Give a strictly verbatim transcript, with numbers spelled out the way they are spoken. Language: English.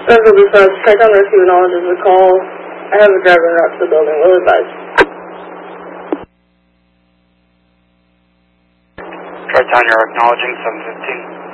Central Dispatch, Tri-Town Rescue acknowledges the call. I have a driver route to the building. Will advise. Tri-Town, you're acknowledging seven fifteen.